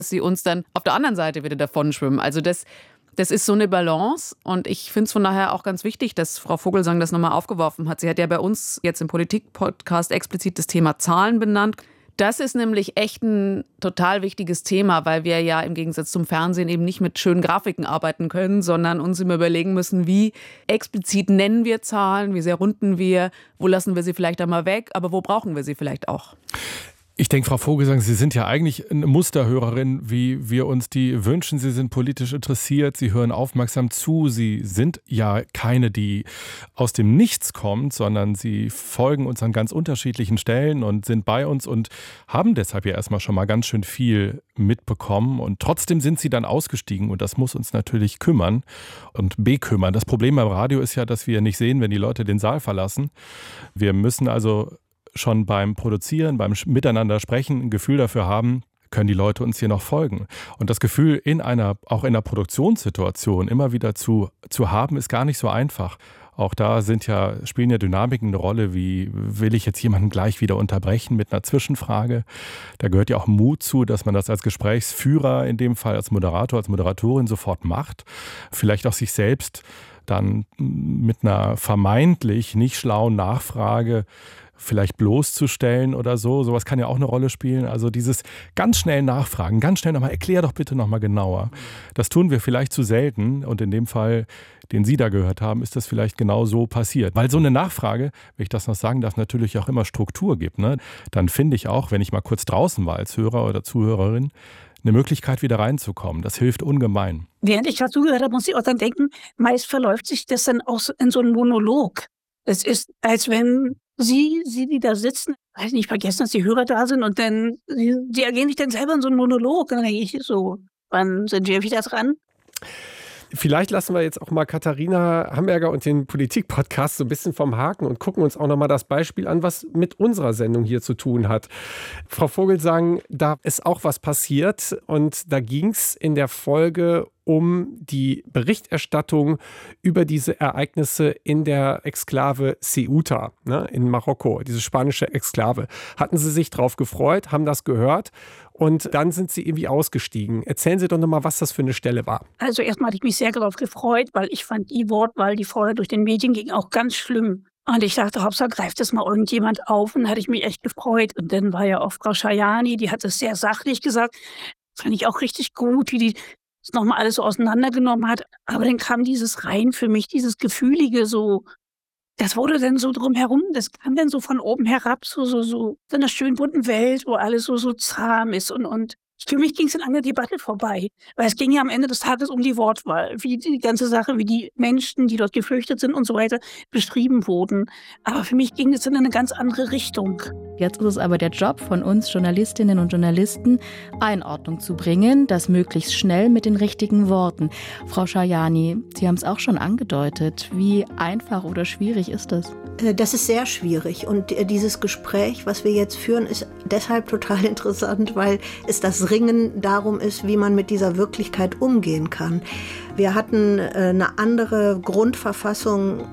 dass sie uns dann auf der anderen Seite wieder davon schwimmen. Also das ist so eine Balance und ich finde es von daher auch ganz wichtig, dass Frau Vogelsang das nochmal aufgeworfen hat. Sie hat ja bei uns jetzt im Politik-Podcast explizit das Thema Zahlen benannt. Das ist nämlich echt ein total wichtiges Thema, weil wir ja im Gegensatz zum Fernsehen eben nicht mit schönen Grafiken arbeiten können, sondern uns immer überlegen müssen, wie explizit nennen wir Zahlen, wie sehr runden wir, wo lassen wir sie vielleicht einmal weg, aber wo brauchen wir sie vielleicht auch. Ich denke, Frau Vogelsang, Sie sind ja eigentlich eine Musterhörerin, wie wir uns die wünschen. Sie sind politisch interessiert, Sie hören aufmerksam zu. Sie sind ja keine, die aus dem Nichts kommt, sondern Sie folgen uns an ganz unterschiedlichen Stellen und sind bei uns und haben deshalb ja erstmal schon mal ganz schön viel mitbekommen. Und trotzdem sind Sie dann ausgestiegen und das muss uns natürlich kümmern und bekümmern. Das Problem beim Radio ist ja, dass wir nicht sehen, wenn die Leute den Saal verlassen. Wir müssen also schon beim Produzieren, beim Miteinander sprechen, ein Gefühl dafür haben, können die Leute uns hier noch folgen. Und das Gefühl auch in einer Produktionssituation immer wieder zu haben, ist gar nicht so einfach. Auch da spielen ja Dynamiken eine Rolle, wie will ich jetzt jemanden gleich wieder unterbrechen mit einer Zwischenfrage. Da gehört ja auch Mut zu, dass man das als Gesprächsführer, in dem Fall als Moderator, als Moderatorin sofort macht. Vielleicht auch sich selbst dann mit einer vermeintlich nicht schlauen Nachfrage vielleicht bloßzustellen oder so. Sowas kann ja auch eine Rolle spielen. Also dieses ganz schnell nachfragen, ganz schnell nochmal, erklär doch bitte nochmal genauer. Das tun wir vielleicht zu selten und in dem Fall, den Sie da gehört haben, ist das vielleicht genau so passiert. Weil so eine Nachfrage, wenn ich das noch sagen darf, natürlich auch immer Struktur gibt. Ne? Dann finde ich auch, wenn ich mal kurz draußen war als Hörer oder Zuhörerin, eine Möglichkeit wieder reinzukommen. Das hilft ungemein. Während ich gerade zugehört habe, muss ich auch dann denken, meist verläuft sich das dann auch in so einen Monolog. Es ist, als wenn Sie, die da sitzen, weiß nicht, vergessen, dass die Hörer da sind und dann, die ergehen sich dann selber in so einen Monolog. Und dann denke ich so, wann sind wir wieder dran? Vielleicht lassen wir jetzt auch mal Katharina Hamburger und den Politik-Podcast so ein bisschen vom Haken und gucken uns auch noch mal das Beispiel an, was mit unserer Sendung hier zu tun hat. Frau Vogelsang, da ist auch was passiert und da ging es in der Folge um die Berichterstattung über diese Ereignisse in der Exklave Ceuta, ne, in Marokko, diese spanische Exklave. Hatten Sie sich drauf gefreut, haben das gehört und dann sind Sie irgendwie ausgestiegen. Erzählen Sie doch nochmal, was das für eine Stelle war. Also erstmal hatte ich mich sehr darauf gefreut, weil ich fand die Wortwahl, die vorher durch den Medien ging, auch ganz schlimm. Und ich dachte, Hauptsache greift das mal irgendjemand auf und da hatte ich mich echt gefreut. Und dann war ja auch Frau Schajani, die hat es sehr sachlich gesagt. Fand ich auch richtig gut, wie die das nochmal alles so auseinandergenommen hat. Aber dann kam dieses rein für mich, dieses Gefühlige so, das wurde dann so drumherum, das kam dann so von oben herab, so in einer schönen bunten Welt, wo alles so zahm ist und für mich ging es in einer Debatte vorbei, weil es ging ja am Ende des Tages um die Wortwahl, wie die ganze Sache, wie die Menschen, die dort geflüchtet sind und so weiter, beschrieben wurden. Aber für mich ging es in eine ganz andere Richtung. Jetzt ist es aber der Job von uns Journalistinnen und Journalisten, Einordnung zu bringen, das möglichst schnell mit den richtigen Worten. Frau Schajani, Sie haben es auch schon angedeutet. Wie einfach oder schwierig ist das? Das ist sehr schwierig und dieses Gespräch, was wir jetzt führen, ist deshalb total interessant, weil es das Ringen darum ist, wie man mit dieser Wirklichkeit umgehen kann. Wir hatten eine andere Grundverfassung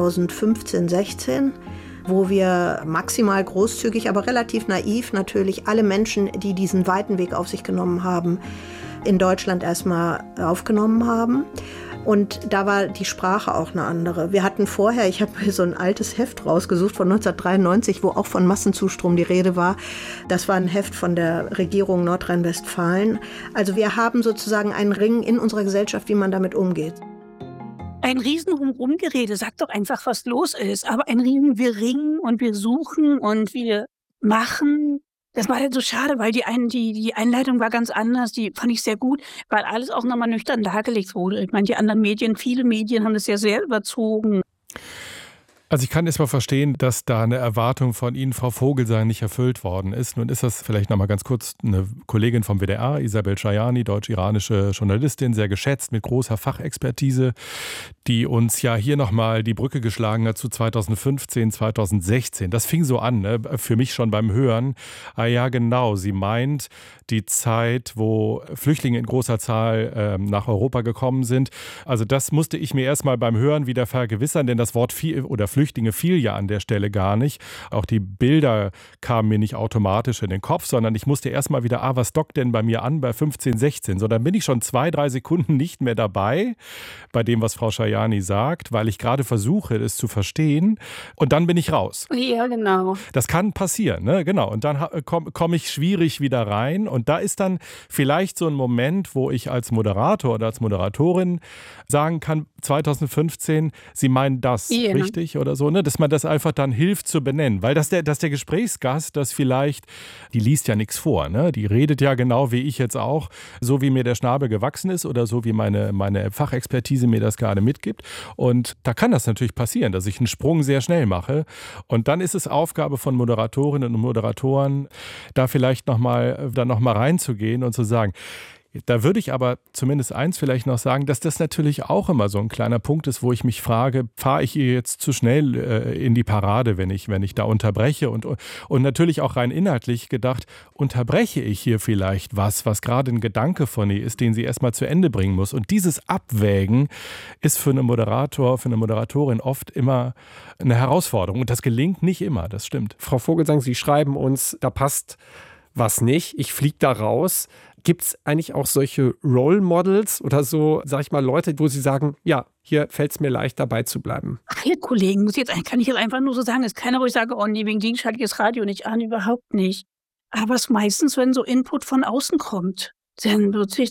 2015/16, wo wir maximal großzügig, aber relativ naiv natürlich alle Menschen, die diesen weiten Weg auf sich genommen haben, in Deutschland erstmal aufgenommen haben. Und da war die Sprache auch eine andere. Wir hatten vorher, ich habe mir so ein altes Heft rausgesucht von 1993, wo auch von Massenzustrom die Rede war. Das war ein Heft von der Regierung Nordrhein-Westfalen. Also wir haben sozusagen einen Ring in unserer Gesellschaft, wie man damit umgeht. Ein Riesen-Rumgerede, sagt doch einfach, was los ist. Aber ein Riesen, wir ringen und wir suchen und wir machen. Das war halt so schade, weil die Einleitung war ganz anders, die fand ich sehr gut, weil alles auch nochmal nüchtern dargelegt wurde. Ich meine, die anderen Medien, viele Medien haben das ja sehr überzogen. Also ich kann erstmal verstehen, dass da eine Erwartung von Ihnen, Frau Vogelsang, nicht erfüllt worden ist. Nun ist das vielleicht nochmal ganz kurz eine Kollegin vom WDR, Isabel Schajani, deutsch-iranische Journalistin, sehr geschätzt, mit großer Fachexpertise, die uns ja hier nochmal die Brücke geschlagen hat zu 2015, 2016. Das fing so an, ne? Für mich schon beim Hören. Ah ja, genau, sie meint die Zeit, wo Flüchtlinge in großer Zahl nach Europa gekommen sind. Also das musste ich mir erstmal beim Hören wieder vergewissern, denn das Wort Flüchtlinge fiel ja an der Stelle gar nicht. Auch die Bilder kamen mir nicht automatisch in den Kopf, sondern ich musste erstmal wieder, was dockt denn bei mir an bei 15, 16? So, dann bin ich schon 2-3 Sekunden nicht mehr dabei bei dem, was Frau Schajani sagt, weil ich gerade versuche, es zu verstehen. Und dann bin ich raus. Ja, genau. Das kann passieren, ne? Genau. Und dann komme ich schwierig wieder rein. Und da ist dann vielleicht so ein Moment, wo ich als Moderator oder als Moderatorin sagen kann, 2015, Sie meinen das, richtig oder so, ne? Dass man das einfach dann hilft zu benennen. Weil dass der Gesprächsgast das vielleicht, die liest ja nichts vor, ne? Die redet ja genau wie ich jetzt auch, so wie mir der Schnabel gewachsen ist oder so wie meine Fachexpertise mir das gerade mitgibt. Und da kann das natürlich passieren, dass ich einen Sprung sehr schnell mache. Und dann ist es Aufgabe von Moderatorinnen und Moderatoren, da vielleicht noch mal reinzugehen und zu sagen, da würde ich aber zumindest eins vielleicht noch sagen, dass das natürlich auch immer so ein kleiner Punkt ist, wo ich mich frage, fahre ich hier jetzt zu schnell in die Parade, wenn ich da unterbreche? Und natürlich auch rein inhaltlich gedacht, unterbreche ich hier vielleicht was gerade ein Gedanke von ihr ist, den sie erstmal zu Ende bringen muss. Und dieses Abwägen ist für einen Moderator, für eine Moderatorin oft immer eine Herausforderung. Und das gelingt nicht immer, das stimmt. Frau Vogelsang, Sie schreiben uns, da passt was nicht, ich fliege da raus. Gibt es eigentlich auch solche Role Models oder so, sag ich mal, Leute, wo Sie sagen, ja, hier fällt es mir leicht, dabei zu bleiben? Ach, ihr Kollegen, kann ich jetzt einfach nur so sagen, es ist keiner, wo ich sage, oh nee, wegen denen schalte ich das Radio nicht an, überhaupt nicht. Aber es meistens, wenn so Input von außen kommt, dann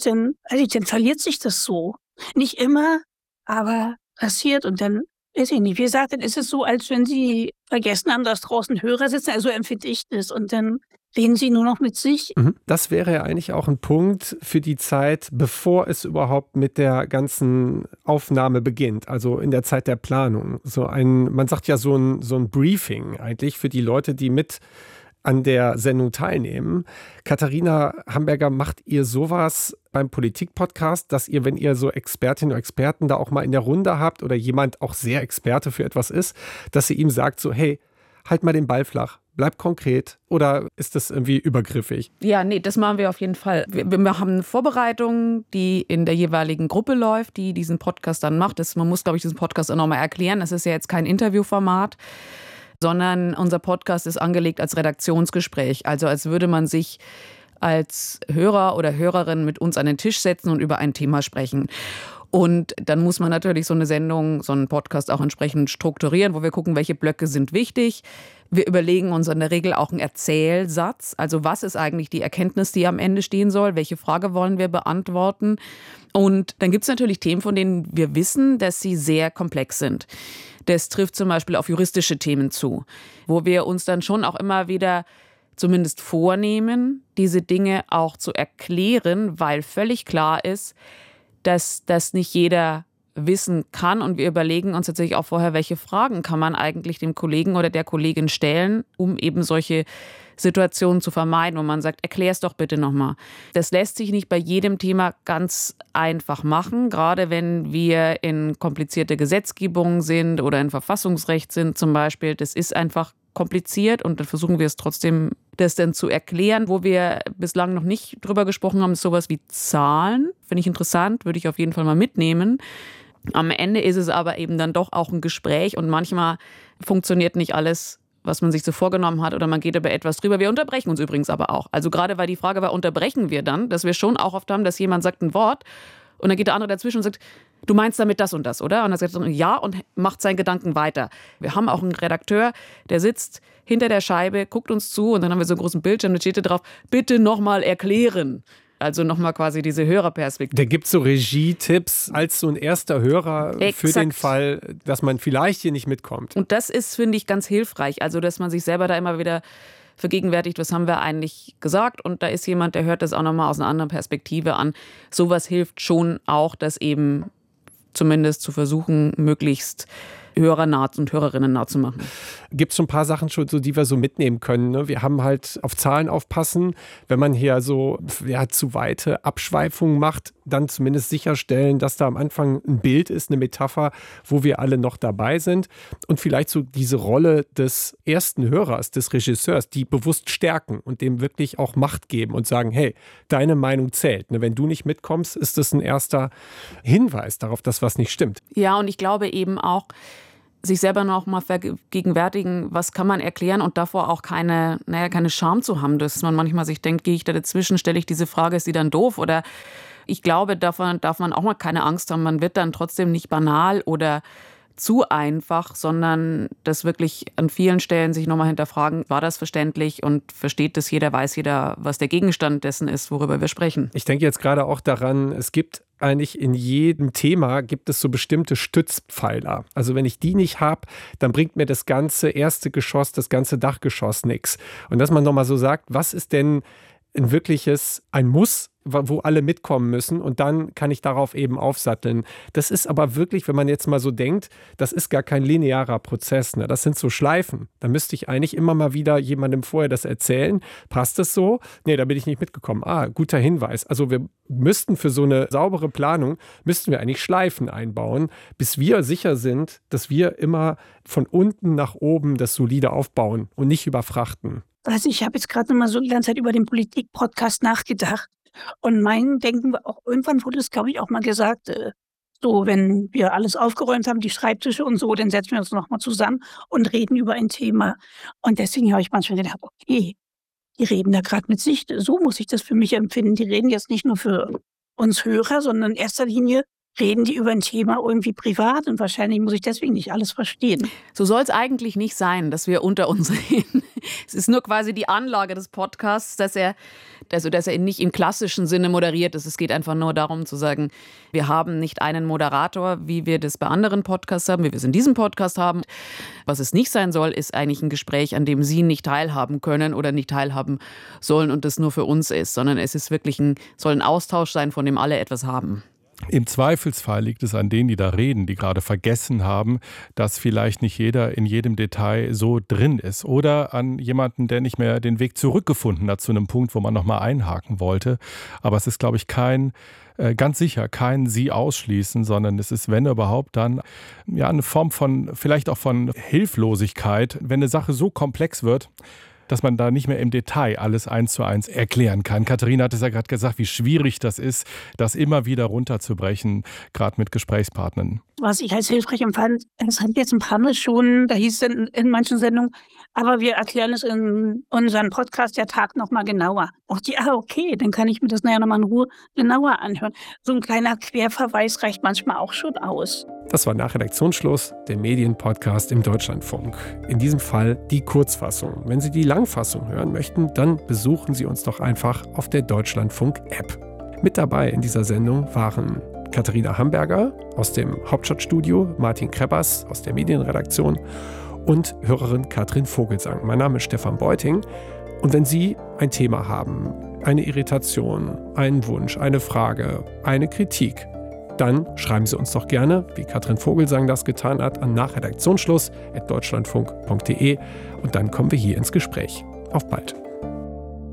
verliert sich das so. Nicht immer, aber passiert und dann, weiß ich nicht, wie gesagt, dann ist es so, als wenn Sie vergessen haben, dass draußen Hörer sitzen, also empfinde ich das und dann reden Sie nur noch mit sich. Das wäre ja eigentlich auch ein Punkt für die Zeit, bevor es überhaupt mit der ganzen Aufnahme beginnt, also in der Zeit der Planung. Man sagt ja so ein Briefing eigentlich für die Leute, die mit an der Sendung teilnehmen. Katharina Hamburger, macht ihr sowas beim Politik-Podcast, dass ihr, wenn ihr so Expertinnen und Experten da auch mal in der Runde habt oder jemand auch sehr Experte für etwas ist, dass ihr ihm sagt so, hey, halt mal den Ball flach. Bleib konkret, oder ist das irgendwie übergriffig? Ja, nee, das machen wir auf jeden Fall. Wir haben eine Vorbereitung, die in der jeweiligen Gruppe läuft, die diesen Podcast dann macht. Man muss, glaube ich, diesen Podcast auch nochmal erklären. Das ist ja jetzt kein Interviewformat, sondern unser Podcast ist angelegt als Redaktionsgespräch. Also als würde man sich als Hörer oder Hörerin mit uns an den Tisch setzen und über ein Thema sprechen. Und dann muss man natürlich so eine Sendung, so einen Podcast auch entsprechend strukturieren, wo wir gucken, welche Blöcke sind wichtig. Wir überlegen uns in der Regel auch einen Erzählsatz. Also was ist eigentlich die Erkenntnis, die am Ende stehen soll? Welche Frage wollen wir beantworten? Und dann gibt es natürlich Themen, von denen wir wissen, dass sie sehr komplex sind. Das trifft zum Beispiel auf juristische Themen zu, wo wir uns dann schon auch immer wieder zumindest vornehmen, diese Dinge auch zu erklären, weil völlig klar ist, dass das nicht jeder wissen kann. Und wir überlegen uns tatsächlich auch vorher, welche Fragen kann man eigentlich dem Kollegen oder der Kollegin stellen, um eben solche Situationen zu vermeiden, wo man sagt, erklär es doch bitte nochmal. Das lässt sich nicht bei jedem Thema ganz einfach machen, gerade wenn wir in komplizierte Gesetzgebungen sind oder in Verfassungsrecht sind zum Beispiel. Das ist einfach kompliziert und dann versuchen wir es trotzdem, das dann zu erklären. Wo wir bislang noch nicht drüber gesprochen haben, ist sowas wie Zahlen. Finde ich interessant, würde ich auf jeden Fall mal mitnehmen. Am Ende ist es aber eben dann doch auch ein Gespräch und manchmal funktioniert nicht alles, was man sich so vorgenommen hat, oder man geht über etwas drüber. Wir unterbrechen uns übrigens aber auch. Also gerade weil die Frage war, unterbrechen wir dann, dass wir schon auch oft haben, dass jemand sagt ein Wort und dann geht der andere dazwischen und sagt, du meinst damit das und das, oder? Und dann sagt er ja und macht seinen Gedanken weiter. Wir haben auch einen Redakteur, der sitzt hinter der Scheibe, guckt uns zu und dann haben wir so einen großen Bildschirm, da steht da drauf, bitte nochmal erklären. Also nochmal quasi diese Hörerperspektive. Der gibt so Regie-Tipps als so ein erster Hörer für den Fall, dass man vielleicht hier nicht mitkommt. Und das ist, finde ich, ganz hilfreich. Also, dass man sich selber da immer wieder vergegenwärtigt, was haben wir eigentlich gesagt. Und da ist jemand, der hört das auch nochmal aus einer anderen Perspektive an. Sowas hilft schon auch, das eben zumindest zu versuchen, möglichst hörernah und Hörerinnen nah zu machen. Gibt es schon ein paar Sachen, schon so, die wir so mitnehmen können? Ne? Wir haben halt auf Zahlen aufpassen. Wenn man hier so zu weite Abschweifungen macht, dann zumindest sicherstellen, dass da am Anfang ein Bild ist, eine Metapher, wo wir alle noch dabei sind. Und vielleicht so diese Rolle des ersten Hörers, des Regisseurs, die bewusst stärken und dem wirklich auch Macht geben und sagen, hey, deine Meinung zählt. Ne? Wenn du nicht mitkommst, ist das ein erster Hinweis darauf, dass was nicht stimmt. Ja, und ich glaube eben auch, sich selber noch mal vergegenwärtigen, was kann man erklären und davor auch keine Scham zu haben, dass man manchmal sich denkt, gehe ich da dazwischen, stelle ich diese Frage, ist die dann doof? Oder ich glaube, davon darf man auch mal keine Angst haben, man wird dann trotzdem nicht banal oder zu einfach, sondern das wirklich an vielen Stellen sich nochmal hinterfragen, war das verständlich und versteht das jeder, weiß jeder, was der Gegenstand dessen ist, worüber wir sprechen. Ich denke jetzt gerade auch daran, es gibt eigentlich in jedem Thema gibt es so bestimmte Stützpfeiler. Also wenn ich die nicht habe, dann bringt mir das ganze erste Geschoss, das ganze Dachgeschoss nichts. Und dass man nochmal so sagt, was ist denn ein Muss, wo alle mitkommen müssen und dann kann ich darauf eben aufsatteln. Das ist aber wirklich, wenn man jetzt mal so denkt, das ist gar kein linearer Prozess. Ne? Das sind so Schleifen. Da müsste ich eigentlich immer mal wieder jemandem vorher das erzählen. Passt das so? Nee, da bin ich nicht mitgekommen. Guter Hinweis. Also wir müssten für so eine saubere Planung, müssten wir eigentlich Schleifen einbauen, bis wir sicher sind, dass wir immer von unten nach oben das solide aufbauen und nicht überfrachten. Also ich habe jetzt gerade noch mal so die ganze Zeit über den Politik-Podcast nachgedacht. Und mein Denken war auch, irgendwann wurde es, glaube ich, auch mal gesagt, so, wenn wir alles aufgeräumt haben, die Schreibtische und so, dann setzen wir uns nochmal zusammen und reden über ein Thema. Und deswegen habe ich manchmal gedacht, okay, die reden da gerade mit sich, so muss ich das für mich empfinden. Die reden jetzt nicht nur für uns Hörer, sondern in erster Linie reden die über ein Thema irgendwie privat und wahrscheinlich muss ich deswegen nicht alles verstehen. So soll es eigentlich nicht sein, dass wir unter uns reden. Es ist nur quasi die Anlage des Podcasts, dass er nicht im klassischen Sinne moderiert ist. Es geht einfach nur darum zu sagen, wir haben nicht einen Moderator, wie wir das bei anderen Podcasts haben, wie wir es in diesem Podcast haben. Was es nicht sein soll, ist eigentlich ein Gespräch, an dem Sie nicht teilhaben können oder nicht teilhaben sollen und das nur für uns ist, sondern es ist wirklich soll ein Austausch sein, von dem alle etwas haben. Im Zweifelsfall liegt es an denen, die da reden, die gerade vergessen haben, dass vielleicht nicht jeder in jedem Detail so drin ist. Oder an jemanden, der nicht mehr den Weg zurückgefunden hat zu einem Punkt, wo man nochmal einhaken wollte. Aber es ist, glaube ich, ganz sicher kein Sie ausschließen, sondern es ist, wenn überhaupt, dann eine Form vielleicht auch von Hilflosigkeit, wenn eine Sache so komplex wird, dass man da nicht mehr im Detail alles 1:1 erklären kann. Katharina hat es ja gerade gesagt, wie schwierig das ist, das immer wieder runterzubrechen, gerade mit Gesprächspartnern. Was ich als hilfreich empfand, das hat jetzt ein paar Mal schon, da hieß es in manchen Sendungen, aber wir erklären es in unserem Podcast der Tag nochmal genauer. Okay, dann kann ich mir das nachher nochmal in Ruhe genauer anhören. So ein kleiner Querverweis reicht manchmal auch schon aus. Das war nach Redaktionsschluss, der Medienpodcast im Deutschlandfunk. In diesem Fall die Kurzfassung. Wenn Sie die Langfassung hören möchten, dann besuchen Sie uns doch einfach auf der Deutschlandfunk-App. Mit dabei in dieser Sendung waren Katharina Hamberger aus dem Hauptstadtstudio, Martin Kreppers aus der Medienredaktion und Hörerin Katrin Vogelsang. Mein Name ist Stefan Beuting. Und wenn Sie ein Thema haben, eine Irritation, einen Wunsch, eine Frage, eine Kritik, dann schreiben Sie uns doch gerne, wie Katrin Vogelsang das getan hat, an nachredaktionsschluss@deutschlandfunk.de und dann kommen wir hier ins Gespräch. Auf bald.